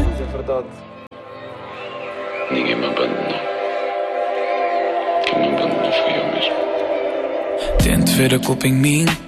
Mas é verdade. Ninguém me abandonou. Quem me abandonou fui eu mesmo. Tento ver a culpa em mim,